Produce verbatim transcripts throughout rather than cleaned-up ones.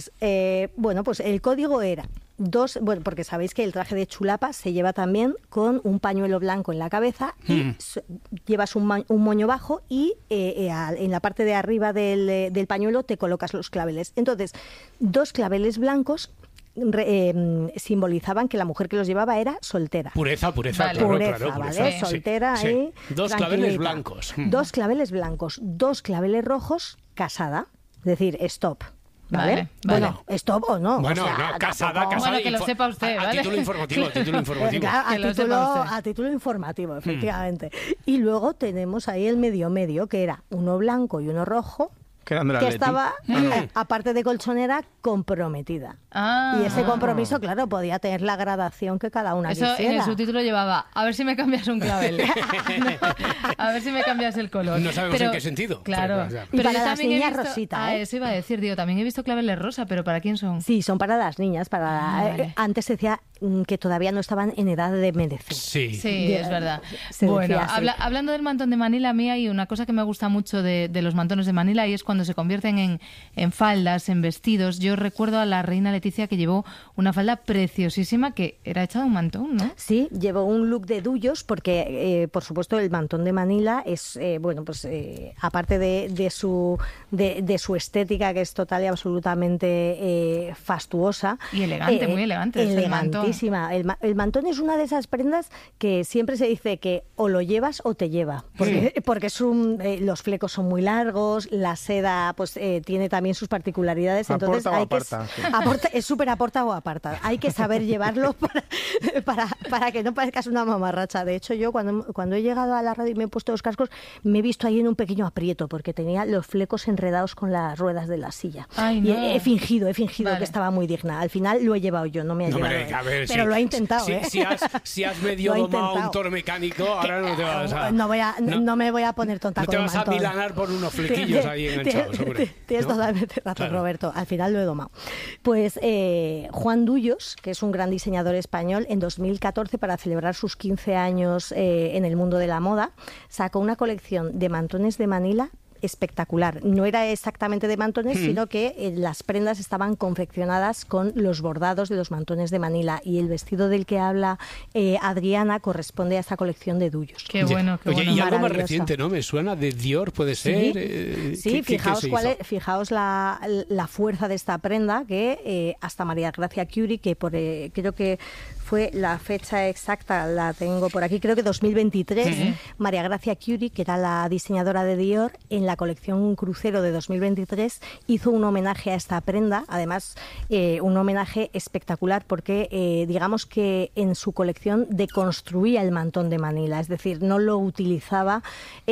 Eh, bueno, pues el código era dos, bueno, porque sabéis que el traje de chulapa se lleva también con un pañuelo blanco en la cabeza y mm. so, llevas un, ma- un moño bajo y eh, eh, al, en la parte de arriba del, eh, del pañuelo te colocas los claveles. Entonces, dos claveles blancos Re, eh, simbolizaban que la mujer que los llevaba era soltera. Pureza, pureza, vale. claro, pureza, claro, ¿vale? pureza. Soltera sí, ahí. sí. Dos claveles blancos. Dos claveles blancos, dos claveles rojos, casada. Es decir, stop. ¿Vale? Vale, vale. Bueno, stop o no. Bueno, o sea, no, casada, tampoco... casada. Bueno, que lo sepa usted, a, ¿vale? a título informativo, a título informativo. Claro, a, Que lo título, sepa usted. a título informativo, efectivamente. Mm. Y luego tenemos ahí el medio medio, que era uno blanco y uno rojo, que, que estaba, eh, aparte de colchonera, comprometida. Ah. Y ese compromiso, claro, podía tener la gradación que cada una Eso quisiera. en el subtítulo llevaba, a ver si me cambias un clavel. No, a ver si me cambias el color. No sabemos pero, en qué sentido. Claro. Pero, y pero para yo las también he niñas visto, rosita, ah, ¿eh? eso iba a decir, digo, también he visto claveles rosa, pero ¿para quién son? Sí, son para las niñas. Para Ah, vale. eh, antes se decía mm, que todavía no estaban en edad de merecer. Sí, Sí, Ya, es verdad. se Bueno, decía así. habla, hablando del mantón de Manila, a mí hay una cosa que me gusta mucho de, de los mantones de Manila y es cuando se convierten en, en faldas, en vestidos. Yo recuerdo a la reina Leticia que llevó una falda preciosísima que era hecha de un mantón, ¿no? Sí, llevó un look de duyos porque, eh, por supuesto, el mantón de Manila es, eh, bueno, pues eh, aparte de, de, su, de, de su estética, que es total y absolutamente eh, fastuosa. Y elegante, eh, muy elegante. Elegantísima. El, ma- el mantón es una de esas prendas que siempre se dice que o lo llevas o te lleva. Porque, sí. porque es un, eh, los flecos son muy largos, la seda pues eh, tiene también sus particularidades. Entonces aporta hay o aparta. que, Sí. aporta, es súper aporta o aparta. Hay que saber llevarlo para, para, para que no parezcas una mamarracha. De hecho, yo cuando, cuando he llegado a la radio y me he puesto los cascos, me he visto ahí en un pequeño aprieto porque tenía los flecos enredados con las ruedas de la silla. Ay, no. Y he, he fingido, he fingido vale. que estaba muy digna. Al final lo he llevado yo, no me ha no, llevado hombre, él. a ver, Pero si, lo ha intentado, si, ¿eh? Si has, si has medio domado un toro mecánico, ahora no te vas a... No, voy a, no, no me voy a poner tonta no con te un vas mantón. a milanar por unos flequillos ahí enganchados, hombre. Tienes ¿no? totalmente razón, Claro. Roberto. Al final lo he domado. Pues eh, Juan Duyos, que es un gran diseñador español, en dos mil catorce, para celebrar sus quince años eh, en el mundo de la moda, sacó una colección de mantones de Manila espectacular. No era exactamente de mantones, hmm. sino que eh, las prendas estaban confeccionadas con los bordados de los mantones de Manila y el vestido del que habla eh, Adriana corresponde a esa colección de Duyos. Qué bueno, qué Oye, bueno. y algo más reciente, ¿no? Me suena de Dior, puede ser. Sí, eh, sí ¿qué, fijaos, qué cuál es, fijaos la, la fuerza de esta prenda que eh, hasta María Gracia Curie, que por, eh, creo que fue la fecha exacta, la tengo por aquí, creo que dos mil veintitrés, uh-huh. María Gracia Curie, que era la diseñadora de Dior, en la colección Crucero de dos mil veintitrés hizo un homenaje a esta prenda, además eh, un homenaje espectacular porque eh, digamos que en su colección deconstruía el mantón de Manila, es decir, no lo utilizaba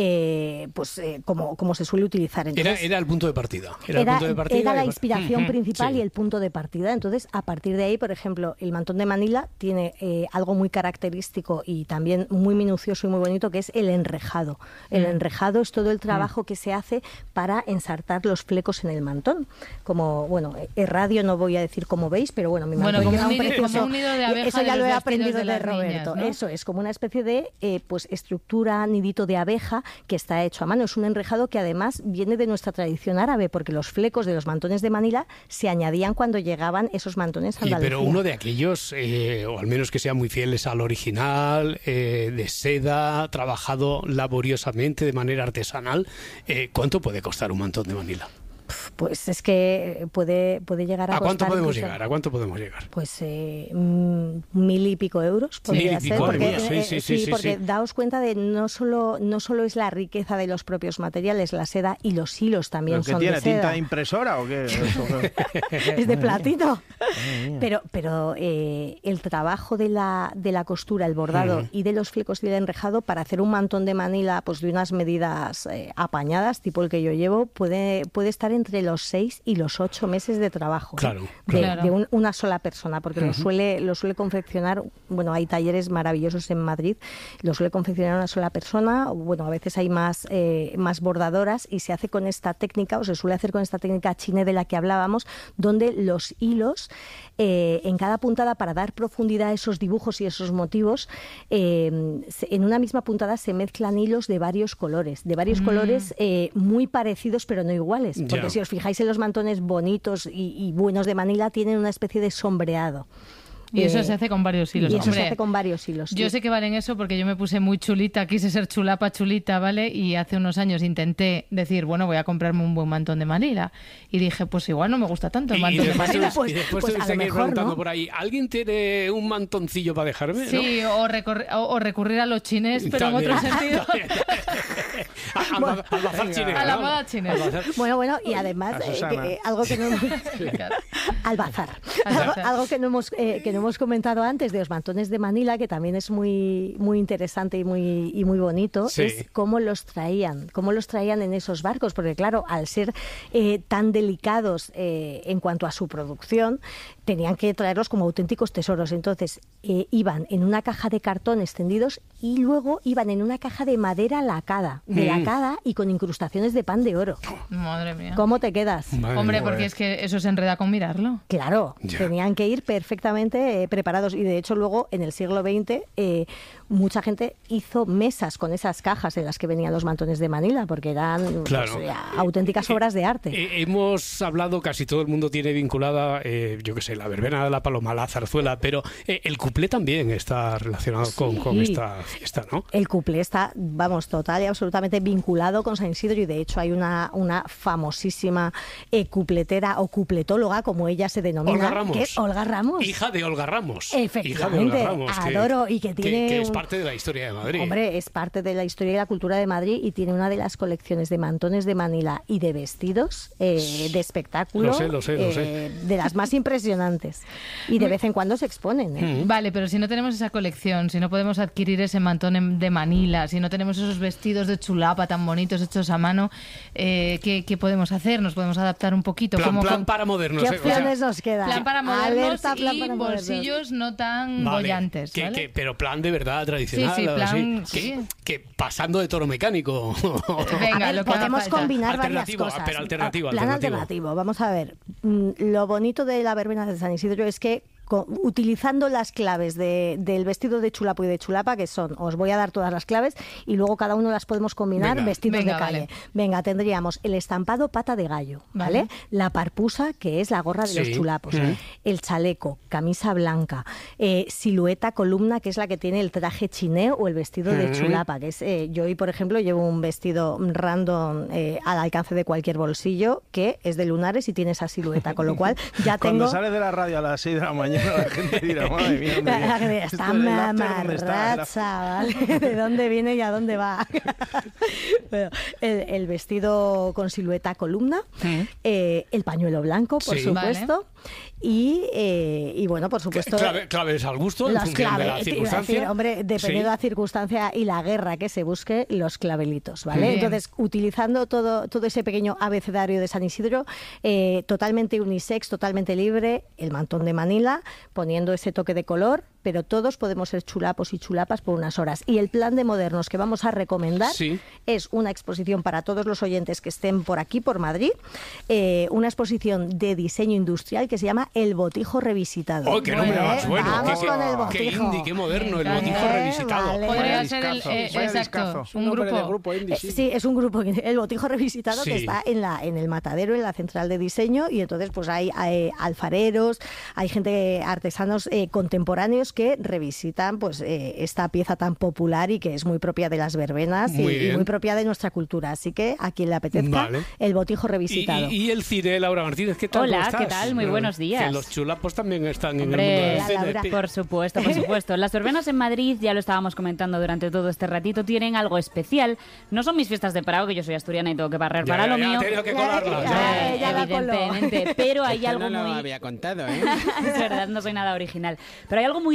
eh, pues eh, como, como se suele utilizar. Entonces, era, era el punto de partida. Era, era, el punto de partida era la y... inspiración uh-huh. principal sí. y el punto de partida. Entonces, a partir de ahí, por ejemplo, el mantón de Manila tiene eh, algo muy característico y también muy minucioso y muy bonito, que es el enrejado. El uh-huh. enrejado es todo el trabajo uh-huh. que se hace para ensartar los flecos en el mantón. Como, bueno, es radio, no voy a decir como veis, pero bueno, mi mantón bueno, lleva un un precioso... como un nido de abeja eso ya de lo he los aprendido de, de Roberto. Niñas, ¿no? Eso es como una especie de eh, pues estructura, nidito de abeja que está hecho a mano. Es un enrejado que además viene de nuestra tradición árabe, porque los flecos de los mantones de Manila se añadían cuando llegaban esos mantones a Andalucía. Sí, pero uno de aquellos, eh, o al menos que sean muy fieles al original, eh, de seda, trabajado laboriosamente de manera artesanal, eh, ¿cuánto puede costar un mantón de Manila? Pues es que puede, puede llegar a ¿A cuánto podemos incluso, llegar? ¿A cuánto podemos llegar? Pues eh, mil y pico euros podría mil y ser. pico Porque, euros. eh, Sí, sí, sí, sí, sí, porque sí. daos cuenta de no solo, no solo es la riqueza de los propios materiales, la seda y los hilos también ¿Pero son qué tiene? de seda. ¿Tinta de impresora o qué? Es de platino. Pero, pero eh, el trabajo de la, de la costura, el bordado mm. y de los flecos y el enrejado para hacer un mantón de Manila pues de unas medidas eh, apañadas, tipo el que yo llevo, puede, puede estar entre los seis y los ocho meses de trabajo. Claro, de, claro. de un, una sola persona, porque uh-huh. lo suele lo suele confeccionar, bueno, hay talleres maravillosos en Madrid, lo suele confeccionar una sola persona, bueno, a veces hay más, eh, más bordadoras y se hace con esta técnica, o se suele hacer con esta técnica chine de la que hablábamos, donde los hilos eh, en cada puntada, para dar profundidad a esos dibujos y esos motivos, eh, en una misma puntada se mezclan hilos de varios colores, de varios mm. colores eh, muy parecidos pero no iguales, porque yeah. si os fijáis en los mantones bonitos y, y buenos de Manila, tienen una especie de sombreado. Y eso eh, se hace con varios hilos. Y eso Hombre, se hace con varios hilos. Yo sí. sé que valen eso porque yo me puse muy chulita, quise ser chulapa chulita, ¿vale? Y hace unos años intenté decir, bueno, voy a comprarme un buen mantón de Manila. Y dije, pues igual no me gusta tanto el mantón de Manila. Pues, y después pues, tuviste que ir preguntando, ¿no?, por ahí, ¿alguien tiene un mantoncillo para dejarme? Sí, ¿no? o, recurri o, o recurrir a los chinés, pero también, en otro sentido. Al bueno, bazar chinés. A la moda chinés. Bueno, bueno, y además, eh, que, algo que no... al bazar. Algo, algo que no hemos, eh, que no hemos comentado antes, de los mantones de Manila, que también es muy muy interesante y muy y muy bonito, sí. es cómo los traían, cómo los traían en esos barcos, porque claro, al ser eh, tan delicados eh, en cuanto a su producción, tenían que traerlos como auténticos tesoros. Entonces eh, iban en una caja de cartón extendidos y luego iban en una caja de madera lacada, de mm. lacada y con incrustaciones de pan de oro. Madre mía. ¿Cómo te quedas? Madre Hombre, porque es que eso se enreda con mirarlo. Claro, ya. tenían que ir perfectamente eh, preparados. Y de hecho luego en el siglo veinte eh, mucha gente hizo mesas con esas cajas en las que venían los mantones de Manila, porque eran claro. pues, auténticas eh, obras de arte. Eh, hemos hablado, casi todo el mundo tiene vinculada, eh, yo qué sé, la verbena de la Paloma, la zarzuela, pero eh, el cuplé también está relacionado sí. con, con esta fiesta, ¿no? El cuplé está, vamos, total y absolutamente vinculado con San Isidro, y de hecho hay una, una famosísima eh, cupletera o cupletóloga, como ella se denomina, Olga Ramos. que es Olga Ramos. Hija de Olga Ramos. Efectivamente, Ramos, adoro que, y que tiene... Que, que es parte de la historia de Madrid. Hombre, es parte de la historia y la cultura de Madrid, y tiene una de las colecciones de mantones de Manila y de vestidos, eh, de espectáculo, lo sé, lo sé, lo eh, sé. de las más impresionantes. Y de vez en cuando se exponen. ¿eh? Mm. Vale, pero si no tenemos esa colección, si no podemos adquirir ese mantón de Manila, si no tenemos esos vestidos de chulapa tan bonitos hechos a mano, eh, ¿qué, ¿qué podemos hacer? ¿Nos podemos adaptar un poquito? Plan, como plan con... para modernos. ¿Qué opciones o sea, nos quedan? Plan para modernos Alerta, plan y para bolsillos no tan vale. bollantes. Que, ¿vale? que, pero plan de verdad tradicional. Sí, sí, plan, así, sí. Que, que pasando de toro mecánico. a Venga, ver, lo que podemos combinar varias cosas. Pero alternativo, plan alternativo. alternativo. Vamos a ver. Lo bonito de la verbena de San Isidro es que utilizando las claves de, del vestido de chulapo y de chulapa, que son, os voy a dar todas las claves y luego cada uno las podemos combinar, venga, vestidos venga, de calle. Vale. Venga, tendríamos el estampado pata de gallo, ¿vale? Vale. La parpusa, que es la gorra de sí. los chulapos, ¿eh? El chaleco, camisa blanca, eh, silueta, columna, que es la que tiene el traje chiné o el vestido de chulapa, que es, eh, yo hoy, por ejemplo, llevo un vestido random eh, al alcance de cualquier bolsillo, que es de lunares y tiene esa silueta, con lo cual ya tengo... Cuando sales de la radio a las seis de la mañana, la gente dirá, madre mía, hombre, está mamarracha, ¿vale? ¿De dónde viene y a dónde va? Bueno, el, el vestido con silueta columna, ¿sí? eh, el pañuelo blanco, por sí. supuesto, vale. y, eh, y bueno, por supuesto... Clave, claves al gusto, en función clave, de la circunstancia. Decir, hombre, dependiendo sí. de la circunstancia y la guerra que se busque, los clavelitos, ¿vale? Bien. Entonces, utilizando todo, todo ese pequeño abecedario de San Isidro, eh, totalmente unisex, totalmente libre, el mantón de Manila, poniendo ese toque de color, pero todos podemos ser chulapos y chulapas por unas horas. Y el plan de modernos que vamos a recomendar sí. es una exposición para todos los oyentes que estén por aquí, por Madrid, eh, una exposición de diseño industrial que se llama El Botijo Revisitado. ¡Oh, qué nombre ¿Eh? más bueno! Vamos qué, con el Botijo. Qué indie, qué moderno, El Botijo eh, Revisitado. Vale. Podría ser el... Eh, exacto, un, un grupo. grupo indie, sí. Eh, sí, es un grupo, El Botijo Revisitado, sí. que está en, la, en el Matadero, en la central de diseño, y entonces pues hay, hay alfareros, hay gente, artesanos eh, contemporáneos que revisitan pues eh, esta pieza tan popular y que es muy propia de las verbenas muy y, y muy propia de nuestra cultura. Así que a quien le apetezca, vale. El Botijo Revisitado. Y, y, y el cine, Laura Martínez, ¿qué tal? Hola, ¿cómo estás? ¿qué tal? Muy buenos días. Que los chulapos también están Hombre, en el mundo del Laura. cine. Por supuesto, por supuesto. Las verbenas en Madrid, ya lo estábamos comentando durante todo este ratito, tienen algo especial. No son mis fiestas de Prado, que yo soy asturiana y tengo que barrer ya, para ya, lo ya, mío. Tengo que colarla. Ya, ya, ya, ya evidentemente, pero hay Esto algo no muy... lo había contado, ¿eh? Es verdad, no soy nada original. Pero hay algo muy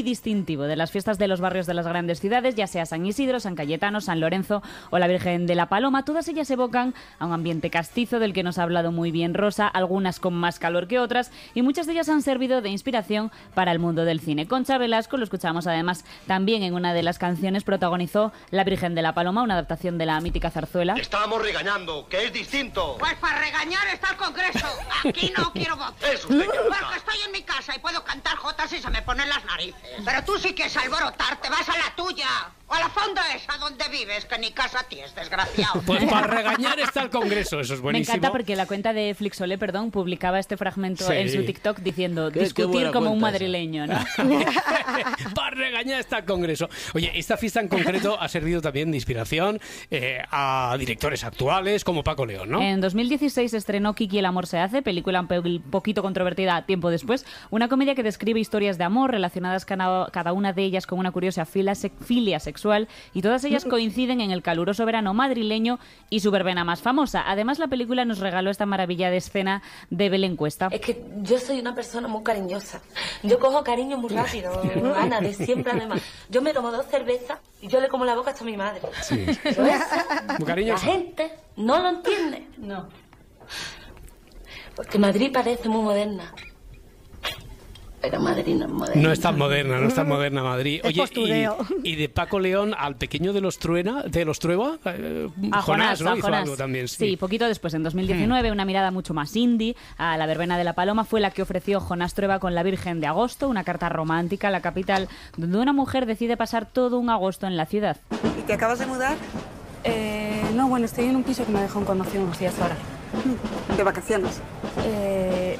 muy distintivo de las fiestas de los barrios de las grandes ciudades, ya sea San Isidro, San Cayetano, San Lorenzo o la Virgen de la Paloma. Todas ellas evocan a un ambiente castizo del que nos ha hablado muy bien Rosa, algunas con más calor que otras, y muchas de ellas han servido de inspiración para el mundo del cine. Concha Velasco, lo escuchamos además también en una de las canciones, protagonizó La Virgen de la Paloma, una adaptación de la mítica zarzuela. Estábamos regañando, que es distinto. Pues para regañar está el Congreso. Aquí no quiero voz. Es usted, Porque estoy en mi casa y puedo cantar jotas y se me ponen las narices. Pero tú sí quieres alborotar, te vas a la tuya. O a la fonda esa donde vives, que ni casa tienes, desgraciado. Pues para regañar está el Congreso, eso es buenísimo. Me encanta porque la cuenta de Flixolé, perdón, publicaba este fragmento Sí. en su TikTok diciendo Qué- discutir qué buena como un cuenta madrileño, ¿no? Para regañar está el Congreso. Oye, esta fiesta en concreto ha servido también de inspiración eh, a directores actuales como Paco León, ¿no? En dos mil dieciséis estrenó Kiki el amor se hace, película un pe- poquito controvertida tiempo después, una comedia que describe historias de amor relacionadas cana- cada una de ellas con una curiosa fila se- filia sexual, y todas ellas coinciden en el caluroso verano madrileño y su verbena más famosa. Además, la película nos regaló esta maravilla de escena de Belén Cuesta. Es que yo soy una persona muy cariñosa. Yo cojo cariño muy rápido, Ana, de siempre además. Yo me tomo dos cervezas y yo le como la boca hasta a mi madre. Sí. Pero eso, Muy la cariñosa. gente no lo entiende. No. Porque Madrid parece muy moderna. Pero Madrid no es moderna. No es tan moderna, no es tan moderna Madrid. Es Oye, postureo. y, y de Paco León al pequeño de los Truena, de los Trueba, eh, A Jonás, ¿no? a Hizo Jonás. algo también, sí. Sí, poquito después, en dos mil diecinueve, una mirada mucho más indie a la verbena de la Paloma fue la que ofreció Jonás Trueba con La Virgen de Agosto, una carta romántica a la capital, donde una mujer decide pasar todo un agosto en la ciudad. ¿Y te acabas de mudar? Eh, no, bueno, estoy en un piso que me dejó un conocido unos días ahora. ¿De vacaciones? Eh...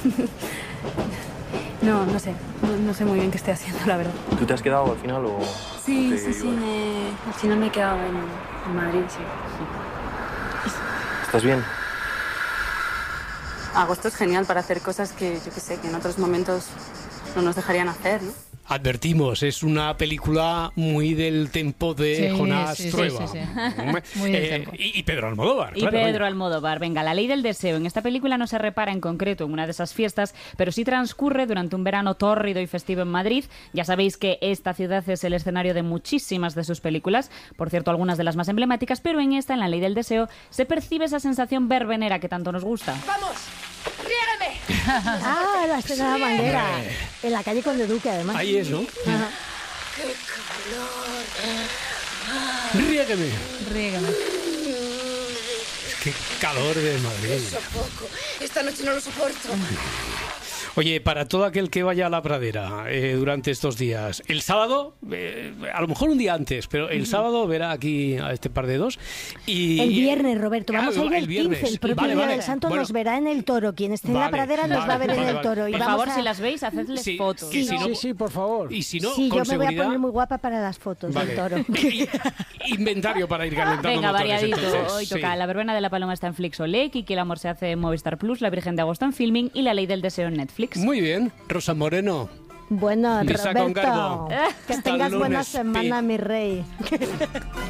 no, no sé. No, no sé muy bien qué estoy haciendo, la verdad. ¿Tú te has quedado al final o...? Sí, te sí, sí. ibas? Me... Al final me he quedado en, en Madrid, sí. ¿Estás bien? Agosto es genial para hacer cosas que, yo qué sé, que en otros momentos no nos dejarían hacer, ¿no? Advertimos, es una película muy del tempo de Sí, Jonás sí, sí, Trueba. sí, sí. Muy del Eh, tempo. y, y Pedro Almodóvar. Y claro, Pedro vaya. Almodóvar. Venga, La ley del deseo. En esta película no se repara en concreto en una de esas fiestas, pero sí transcurre durante un verano tórrido y festivo en Madrid. Ya sabéis que esta ciudad es el escenario de muchísimas de sus películas, por cierto, algunas de las más emblemáticas, pero en esta, en La ley del deseo, se percibe esa sensación verbenera que tanto nos gusta. ¡Vamos! ¡Riégame! Ah, la escena de la manguera. En la calle Conde Duque, además. Ahí es, ¿no? Ajá. ¡Qué calor! Riégueme. Rígame. Qué calor de Madrid. Sofoco. Esta noche no lo soporto. Oye, para todo aquel que vaya a la pradera eh, durante estos días, el sábado, eh, a lo mejor un día antes, pero el sábado verá aquí a este par de dos. Y, El viernes, Roberto, vamos Ah, a ir el viernes. quince, el propio Vale, día vale. del Santo Bueno, nos verá en el Toro. Quien esté en la Vale, pradera nos vale, va a ver vale, en el vale. Toro. Y Por vamos favor, a- si las veis, hacedles Sí, fotos. que si no- Sí, sí, por favor. Y si no, Sí, con yo me voy a seguridad. poner muy guapa para las fotos Vale. del Toro. Inventario para ir calentando Venga, motores, variadito. entonces, Hoy sí. toca La verbena de la Paloma está en Flixolé, Kiki el amor se hace en Movistar Plus, La Virgen de Agosto en Filming y La ley del deseo en Netflix. Muy bien, Rosa Moreno. Bueno, Lisa con Roberto, Garbo. que Hasta el tengas buena lunes, semana, Pi. mi rey.